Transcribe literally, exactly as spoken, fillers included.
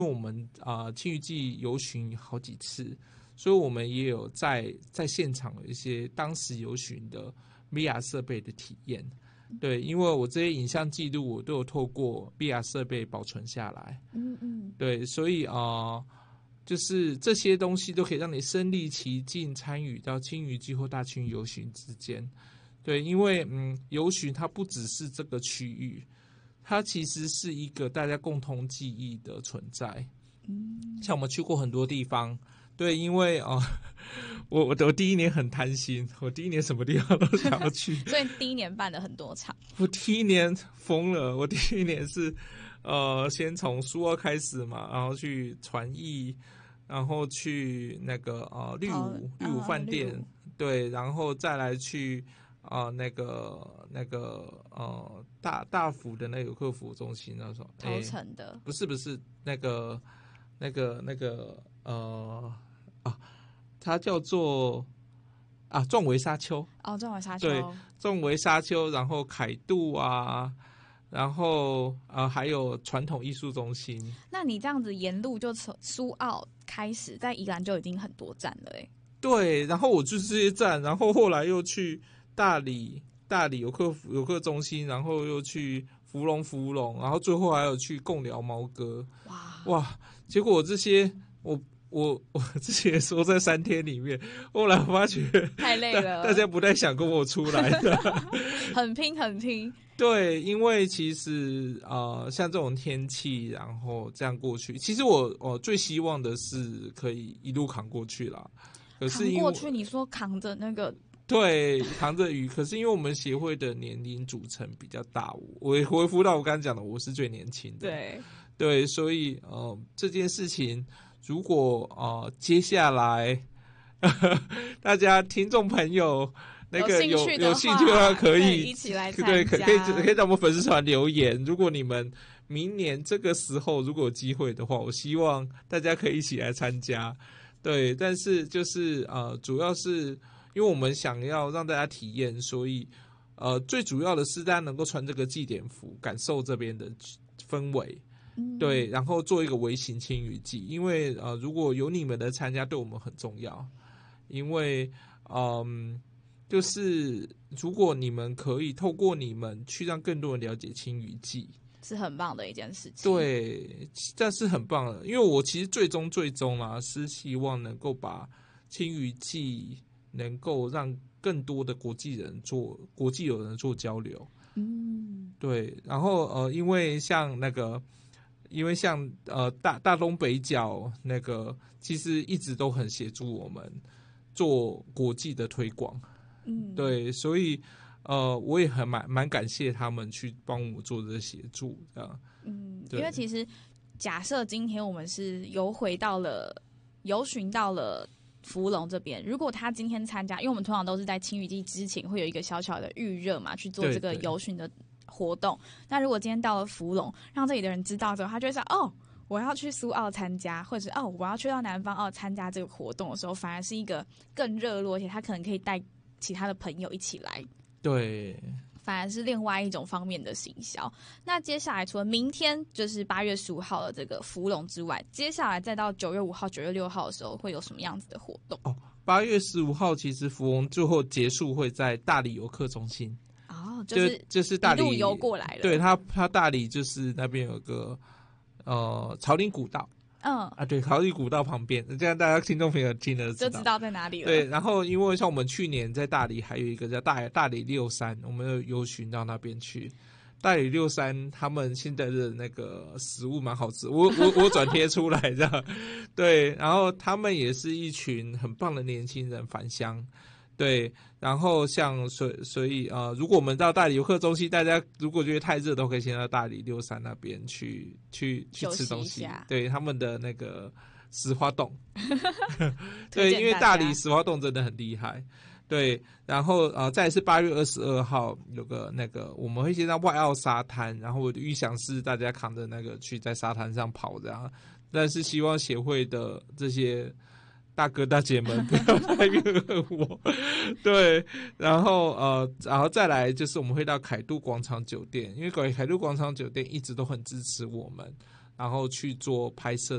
我们啊、呃、青渔季游巡好几次，所以我们也有在在现场有一些当时游巡的 V R 设备的体验。对，因为我这些影像记录我都有透过 V R 设备保存下来。 嗯嗯， 对，所以啊、呃，就是这些东西都可以让你身临其境参与到青渔季或大青渔游巡之间。对，因为嗯，游巡它不只是这个区域，它其实是一个大家共同记忆的存在。 嗯， 像我们去过很多地方。对，因为啊、呃，我我我第一年很贪心，我第一年什么地方都想要去， 所以第一年办了很多场。 我第一年疯了，我第一年是呃，先从苏澳开始嘛，然后去传艺，然后去那个呃绿舞绿舞饭店， 哦、 对，然后再来去啊、呃、那个那个呃大大福的那个游客服务中心那时候， 头城的、 不是不是那个那个那个呃。啊，它叫做啊壮维沙丘哦，壮维沙丘， 对，壮维沙丘，然后凯度啊，然后啊还有传统艺术中心。 那你这样子沿路就从苏澳开始，在宜兰就已经很多站了哎。 对，然后我去这些站，然后后来又去大理大理游客游客中心，然后又去福隆福隆，然后最后还有去贡寮猫哥。 哇哇！结果我这些我。我我之前说在三天里面，后来我发觉太累了， 大家不太想跟我出来的， 很拼很拼。 对，因为其实呃，像这种天气，然后这样过去，其实我我最希望的是可以一路扛过去啦。可是因为扛过去，你说扛着那个。 对，扛着雨，可是因为我们协会的年龄组成比较大，我回复到我刚刚讲的，我是最年轻的， 对对，所以呃这件事情。如果呃接下来呵呵大家听众朋友那个有有兴趣的话，可以一起来参加， 对，可可以可以在我们粉丝团留言。如果你们明年这个时候如果有机会的话，我希望大家可以一起来参加。对，但是就是呃，主要是因为我们想要让大家体验，所以呃，最主要的是大家能够穿这个祭典服，感受这边的氛围。对，然后做一个微型青渔季，因为呃，如果有你们的参加，对我们很重要。因为嗯，就是如果你们可以透过你们去让更多人了解青渔季， 是很棒的一件事情。 对，这是很棒的。因为我其实最终最终啊，是希望能够把青渔季能够让更多的国际人做国际友人做交流。 嗯， 对，然后呃，因为像那个。因为像呃大大东北角那个，其实一直都很协助我们做国际的推广， 嗯， 对，所以呃我也很蛮蛮感谢他们去帮我做这个协助，这样， 嗯，因为其实假设今天我们是游回到了游巡到了福隆这边，如果他今天参加，因为我们通常都是在青渔季之前会有一个小小的预热嘛，去做这个游巡的。活动，那如果今天到了福隆，让这里的人知道之后，他就会说：“哦，我要去苏澳参加，或者是哦，我要去到南方澳参加这个活动的时候，反而是一个更热络，而且他可能可以带其他的朋友一起来。” 对， 反而是另外一种方面的行销。那接下来除了明天就是八月十五号的这个福隆之外，接下来再到九月五号、九月六号的时候，会有什么样子的活动？ 哦，八月十五号其实福隆最后结束会在大理游客中心。 哦，就是就是大理一路游过来了。 对，他他大理就是那边有个呃草岭古道， 嗯啊，对，草岭古道旁边，这样大家听众朋友听了就知道在哪里了。 对，然后因为像我们去年在大理还有一个叫大大理六山，我们有游巡到那边去。大理六山他们现在的那个食物蛮好吃，我我我转贴出来这样，对，然后他们也是一群很棒的年轻人返乡。对，然后像所所以呃，如果我们到大理游客中心，大家如果觉得太热，都可以先到大理六山那边去去去吃东西。对，他们的那个石花冻，对，因为大理石花冻真的很厉害。对，然后呃，再来是八月二十二号有个那个，我们会先到外澳沙滩，然后我的预想是大家扛着那个去在沙滩上跑这样，但是希望协会的这些。大哥大姐们不要太怨恨我，对，然后呃，然后再来就是我们会到凯都广场酒店，因为凯都广场酒店一直都很支持我们， 然后去做拍摄